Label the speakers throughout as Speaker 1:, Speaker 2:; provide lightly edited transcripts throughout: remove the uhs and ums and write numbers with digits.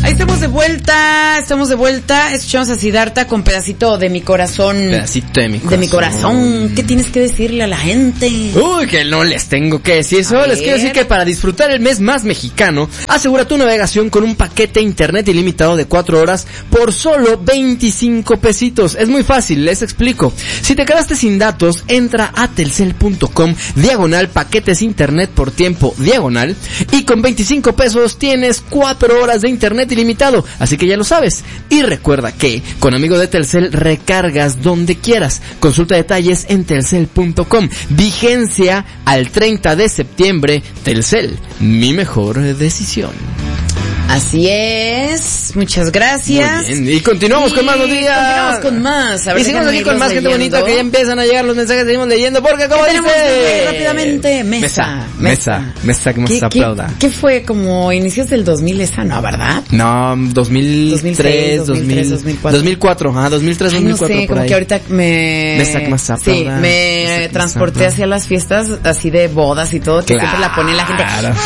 Speaker 1: Estamos de vuelta. Escuchamos a Siddhartha con Pedacito de mi corazón.
Speaker 2: Pedacito de mi corazón.
Speaker 1: De mi corazón. ¿Qué tienes que decirle a la gente?
Speaker 2: Uy, que no les tengo que decir. Solo les quiero decir que para disfrutar el mes más mexicano, asegura tu navegación con un paquete internet ilimitado de 4 horas por solo 25 pesitos. Es muy fácil, les explico. Si te quedaste sin datos, entra a telcel.com/paquetes internet por tiempo diagonal y con 25 pesos tienes 4 horas de internet ilimitado. Así que ya lo sabes. Y recuerda que con Amigo de Telcel recargas donde quieras. Consulta detalles en telcel.com. Vigencia al 30 de septiembre. Telcel, mi mejor decisión.
Speaker 1: Así es, muchas gracias.
Speaker 2: Muy bien. Y continuamos con más noticias.
Speaker 1: Continuamos con más.
Speaker 2: A ver, y seguimos aquí con más gente bonita que ya empiezan a llegar los mensajes, seguimos leyendo porque como
Speaker 1: dice rápidamente, Mesa,
Speaker 2: que más aplauda.
Speaker 1: ¿Qué fue? Como inicios del 2000 esa, ¿no? ¿Verdad?
Speaker 2: No, 2003, 2004. 2004, 2003, 2004
Speaker 1: no sé,
Speaker 2: por
Speaker 1: como
Speaker 2: ahí.
Speaker 1: que ahorita me transporté hacia las fiestas así de bodas y todo, que siempre la pone la gente.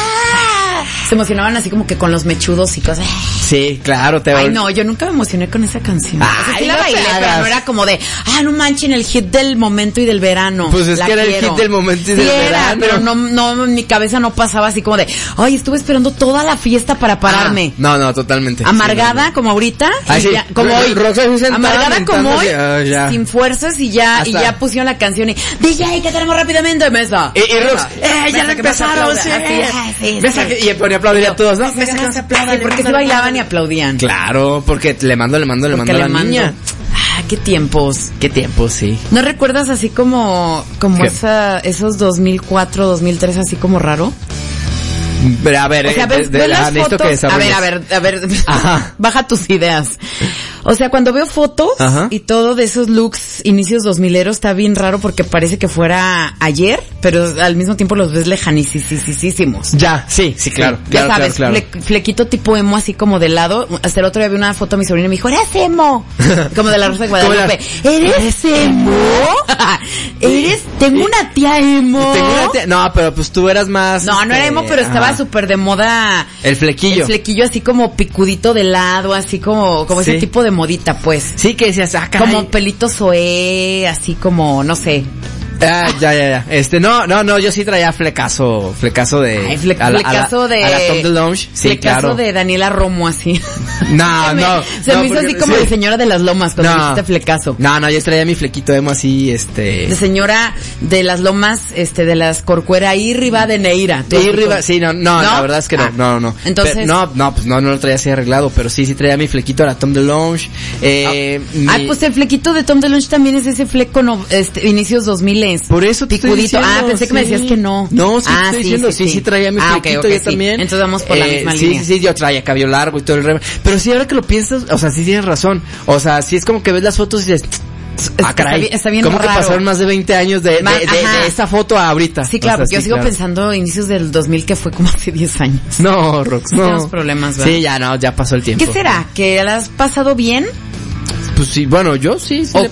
Speaker 1: Se emocionaban así como que con los mechudos y cosas.
Speaker 2: Sí, claro.
Speaker 1: Ay, no, yo nunca me emocioné con esa canción.
Speaker 2: Ay,
Speaker 1: o sea, sí la bailé, pero no era como de, no manchen, el hit del momento y del verano.
Speaker 2: Pues es que era el hit del momento y del verano.
Speaker 1: Pero no, en mi cabeza no pasaba así como de, estuve esperando toda la fiesta para pararme.
Speaker 2: No, totalmente.
Speaker 1: Amargada, como ahorita.
Speaker 2: Sí.
Speaker 1: Ya, como hoy. Amargada como hoy, sin fuerzas y ya pusieron la canción y, DJ, que tenemos rápidamente, Mesa.
Speaker 2: Y Rox, ya la empezaron, sí. Y ponía a aplaudir a todos, ¿no?
Speaker 1: Sí, porque se bailaban y aplaudían.
Speaker 2: Claro, porque le mando a la niña.
Speaker 1: Qué tiempos,
Speaker 2: sí.
Speaker 1: ¿No recuerdas así como esos 2004, 2003 así como raro?
Speaker 2: A ver,
Speaker 1: o sea, ves las fotos. A ver. Ajá. Baja tus ideas. O sea, cuando veo fotos y todo de esos looks inicios 2000eros está bien raro porque parece que fuera ayer, pero al mismo tiempo los ves lejanísimos.
Speaker 2: Ya, sí, claro.
Speaker 1: Ya sabes, claro. Flequito tipo emo así como de lado. Hasta el otro día vi una foto de mi sobrina y me dijo, ¿eres emo? Como de la Rosa de Guadalupe. ¿Eres emo? Tengo una tía emo.
Speaker 2: No, pero pues tú eras más.
Speaker 1: No era emo, pero estaba súper de moda.
Speaker 2: El flequillo.
Speaker 1: El flequillo así como picudito de lado, así como ese tipo de modita, pues.
Speaker 2: Sí, que decías,
Speaker 1: como pelito soe, así como, no sé.
Speaker 2: Ya. No, yo sí traía flecazo de...
Speaker 1: Ay, flecazo de...
Speaker 2: A la Tom DeLonge, sí,
Speaker 1: flecazo
Speaker 2: claro.
Speaker 1: de Daniela Romo, así.
Speaker 2: Se
Speaker 1: me hizo así como de señora de las lomas cuando hiciste flecazo.
Speaker 2: No, yo traía mi flequito emo así,
Speaker 1: de señora de las lomas, de las Corcuera y Riva de Neira.
Speaker 2: Sí, no, la verdad es que no.
Speaker 1: Entonces...
Speaker 2: Pero, pues no lo traía así arreglado, pero sí traía mi flequito a la Tom DeLonge.
Speaker 1: Pues el flequito de Tom DeLonge también es ese fleco, inicios 2000.
Speaker 2: Por eso te estoy diciendo.
Speaker 1: Pensé que me decías que no.
Speaker 2: No, sí estoy diciendo, sí traía mi flequito yo también.
Speaker 1: Entonces vamos por la misma línea.
Speaker 2: Sí, yo traía cabello largo y todo el resto. Pero sí, ahora que lo piensas, o sea, sí tienes razón. O sea, sí es como que ves las fotos y dices, caray,
Speaker 1: está bien
Speaker 2: ¿cómo
Speaker 1: raro?
Speaker 2: Que pasaron más de 20 años de esta foto a ahorita?
Speaker 1: Sí, claro, porque yo sigo pensando inicios del 2000 que fue como hace 10 años.
Speaker 2: No, Rox, no.
Speaker 1: Tenemos problemas, ¿verdad?
Speaker 2: Sí, ya pasó el tiempo.
Speaker 1: ¿Qué será? ¿Que la has pasado bien?
Speaker 2: Pues sí, bueno, yo sí.
Speaker 1: O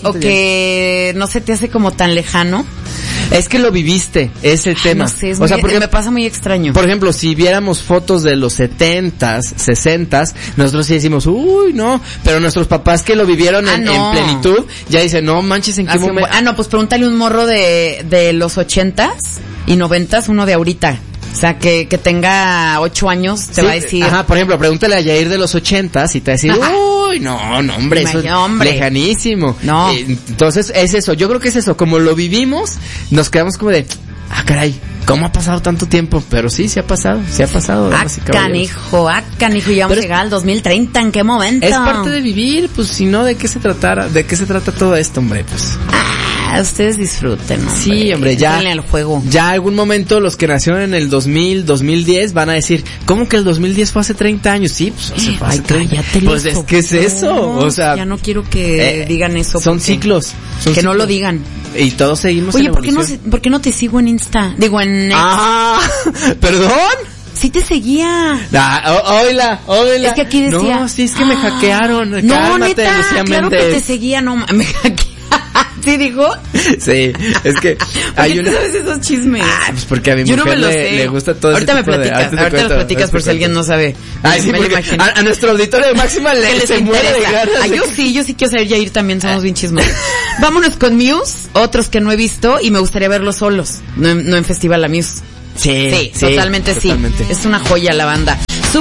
Speaker 1: que no se te hace como tan lejano.
Speaker 2: Es que lo viviste, es el tema.
Speaker 1: No sé, porque me pasa muy extraño.
Speaker 2: Por ejemplo, si viéramos fotos de los 70s, 60s, nosotros sí decimos, uy, no, pero nuestros papás que lo vivieron en plenitud, ya dicen, no manches, ¿en qué momento?
Speaker 1: Pues pregúntale un morro de los 80s y 90s, uno de ahorita. O sea, que tenga 8 años, te va a decir...
Speaker 2: por ejemplo, pregúntale a Yair de los 80s y te va a decir, uy, no, hombre, eso es lejanísimo.
Speaker 1: No.
Speaker 2: Entonces, es eso, yo creo que es eso, como lo vivimos, nos quedamos como de, caray, ¿cómo ha pasado tanto tiempo? Pero sí ha pasado.
Speaker 1: Canijo, y ya vamos a llegar al 2030, ¿en qué momento?
Speaker 2: Es parte de vivir, pues, si no, ¿de qué se trata todo esto, hombre? Pues...
Speaker 1: ustedes disfruten, hombre.
Speaker 2: Sí, hombre, ya.
Speaker 1: Denle al juego.
Speaker 2: Ya algún momento los que nacieron en el 2000, 2010 van a decir, ¿cómo que el 2010 fue hace 30 años? Sí, pues hace 30. Pues es que es eso, o sea.
Speaker 1: Ya no quiero que digan eso.
Speaker 2: Son ciclos.
Speaker 1: No lo digan.
Speaker 2: Y todos seguimos en evolución.
Speaker 1: ¿por qué no te sigo en Insta? Digo, en X.
Speaker 2: ¿Perdón?
Speaker 1: Sí te seguía.
Speaker 2: Oila.
Speaker 1: Es que aquí decía.
Speaker 2: No, sí, es que me hackearon.
Speaker 1: No,
Speaker 2: Cálmate,
Speaker 1: neta,
Speaker 2: Lucía
Speaker 1: claro
Speaker 2: Méndez.
Speaker 1: que te seguía, no, me hackearon. ¿Sí dijo?
Speaker 2: Sí, es que
Speaker 1: hay una... ¿Sabes esos chismes?
Speaker 2: Pues porque a mi mujer le gusta todo
Speaker 1: ahorita
Speaker 2: ese
Speaker 1: me platicas, ahorita los platicas por si alguien no sabe.
Speaker 2: Sí, a nuestro auditorio de Máxima se muere de ganas.
Speaker 1: Yo sí quiero saber, Yair, también somos bien chismosos. Vámonos con Muse, otros que no he visto y me gustaría verlos solos, no en Festival La Muse.
Speaker 2: Sí,
Speaker 1: totalmente sí. Es una joya la banda.